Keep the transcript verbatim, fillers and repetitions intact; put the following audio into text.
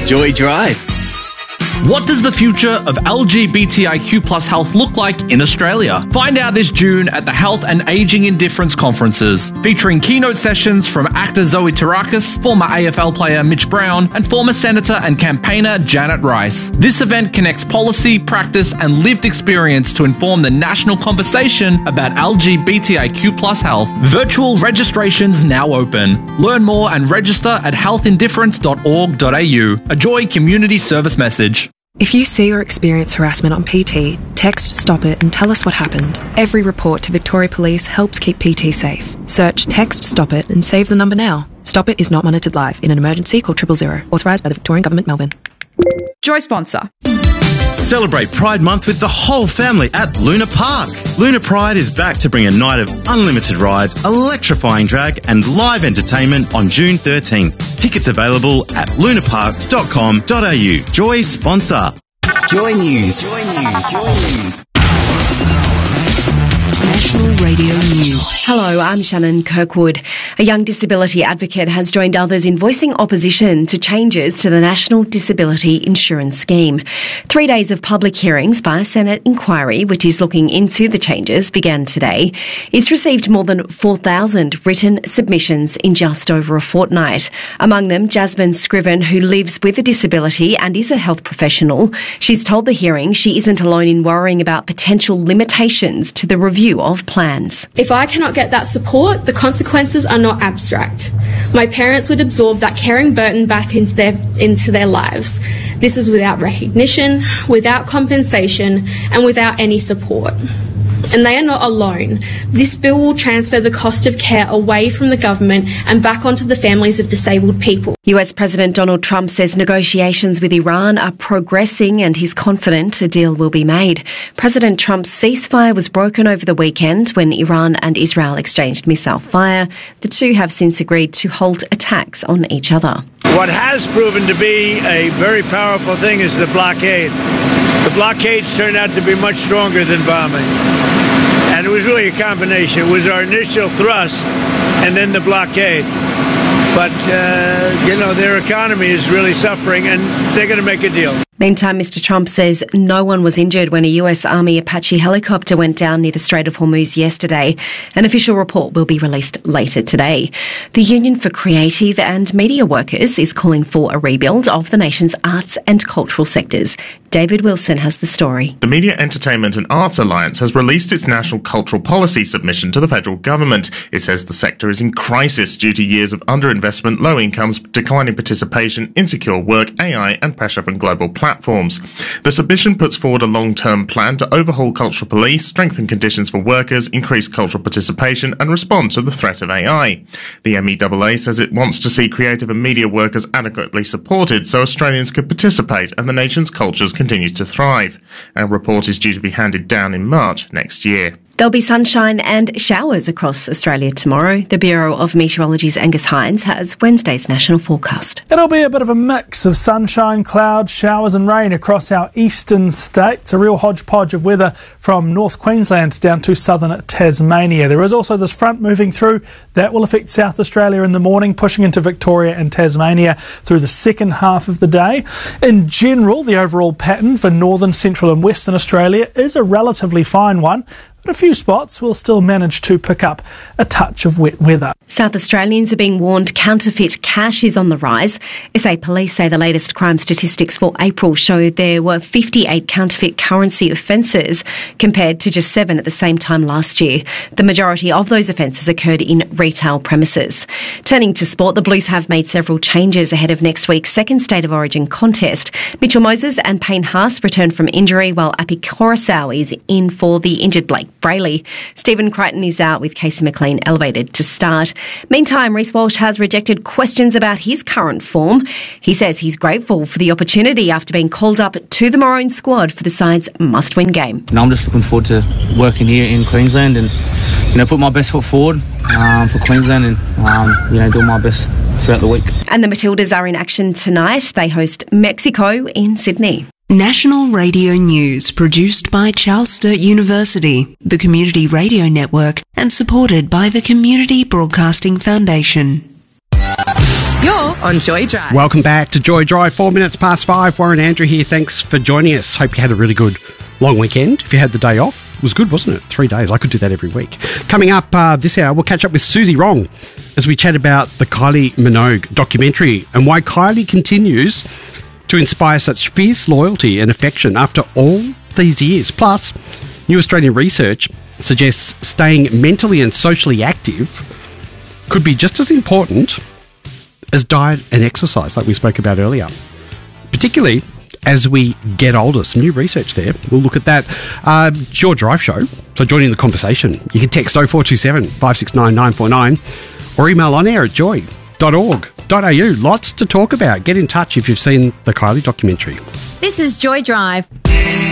Joy Drive. What does the future of L G B T I Q plus health look like in Australia? Find out this June at the Health and Ageing Indifference Conferences, featuring keynote sessions from actor Zoe Terakis, former A F L player Mitch Brown, and former Senator and campaigner Janet Rice. This event connects policy, practice, and lived experience to inform the national conversation about L G B T I Q plus health. Virtual registrations now open. Learn more and register at health indifference dot org dot a u. A Joy community service message. If you see or experience harassment on P T, text Stop It and tell us what happened. Every report to Victoria Police helps keep P T safe. Search Text Stop It and save the number now. Stop It is not monitored live. In an emergency, call triple zero. Authorised by the Victorian Government, Melbourne. Joy sponsor. Celebrate Pride Month with the whole family at Luna Park. Luna Pride is back to bring a night of unlimited rides, electrifying drag and live entertainment on June thirteenth. Tickets available at luna park dot com dot a u. Joy sponsor. Joy News. Joy News. Joy News. National Radio News. Hello, I'm Shannon Kirkwood. A young disability advocate has joined others in voicing opposition to changes to the National Disability Insurance Scheme. Three days of public hearings by a Senate inquiry, which is looking into the changes, began today. It's received more than four thousand written submissions in just over a fortnight. Among them, Jasmine Scriven, who lives with a disability and is a health professional. She's told the hearing she isn't alone in worrying about potential limitations to the review of plans. If I cannot get that support, the consequences are not abstract. My parents would absorb that caring burden back into their into their lives. This is without recognition, without compensation, and without any support. And they are not alone. This bill will transfer the cost of care away from the government and back onto the families of disabled people. U S President Donald Trump says negotiations with Iran are progressing and he's confident a deal will be made. President Trump's ceasefire was broken over the weekend when Iran and Israel exchanged missile fire. The two have since agreed to halt attacks on each other. What has proven to be a very powerful thing is the blockade. The blockades turned out to be much stronger than bombing. And it was really a combination. It was our initial thrust and then the blockade. But, uh, you know, their economy is really suffering and they're going to make a deal. Meantime, Mister Trump says no one was injured when a U S Army Apache helicopter went down near the Strait of Hormuz yesterday. An official report will be released later today. The Union for Creative and Media Workers is calling for a rebuild of the nation's arts and cultural sectors. David Wilson has the story. The Media, Entertainment and Arts Alliance has released its National Cultural Policy submission to the federal government. It says the sector is in crisis due to years of underinvestment, low incomes, declining participation, insecure work, A I and pressure from global platforms. The submission puts forward a long-term plan to overhaul cultural police, strengthen conditions for workers, increase cultural participation and respond to the threat of A I. The M E A A says it wants to see creative and media workers adequately supported so Australians can participate and the nation's cultures continue to thrive. A report is due to be handed down in March next year. There'll be sunshine and showers across Australia tomorrow. The Bureau of Meteorology's Angus Hines has Wednesday's national forecast. It'll be a bit of a mix of sunshine, clouds, showers and rain across our eastern states. A real hodgepodge of weather from North Queensland down to southern Tasmania. There is also this front moving through that will affect South Australia in the morning, pushing into Victoria and Tasmania through the second half of the day. In general, the overall pattern for northern, central and western Australia is a relatively fine one. But a few spots will still manage to pick up a touch of wet weather. South Australians are being warned counterfeit cash is on the rise. S A Police say the latest crime statistics for April showed there were fifty-eight counterfeit currency offences compared to just seven at the same time last year. The majority of those offences occurred in retail premises. Turning to sport, the Blues have made several changes ahead of next week's second State of Origin contest. Mitchell Moses and Payne Haas returned from injury while Api Coruscant is in for the injured Blake Brayley. Stephen Crichton is out with Casey McLean elevated to start. Meantime, Reece Walsh has rejected questions about his current form. He says he's grateful for the opportunity after being called up to the Maroon squad for the side's must-win game. And I'm just looking forward to working here in Queensland and, you know, put my best foot forward um, for Queensland and, um, you know, do my best throughout the week. And the Matildas are in action tonight. They host Mexico in Sydney. National Radio News, produced by Charles Sturt University, the Community Radio Network, and supported by the Community Broadcasting Foundation. You're on Joy Drive. Welcome back to Joy Drive, four minutes past five. Warren Andrew here. Thanks for joining us. Hope you had a really good long weekend. If you had the day off, it was good, wasn't it? Three days. I could do that every week. Coming up uh, this hour, we'll catch up with Susie Wrong as we chat about the Kylie Minogue documentary and why Kylie continues to inspire such fierce loyalty and affection after all these years. Plus, new Australian research suggests staying mentally and socially active could be just as important as diet and exercise, like we spoke about earlier, particularly as we get older. Some new research there. We'll look at that. Uh, it's your Drive Show, so join in the conversation. You can text oh four two seven, five six nine, nine four nine or email on air at joy dot org dot a u. Lots to talk about. Get in touch if you've seen the Kylie documentary. This is Joy Drive.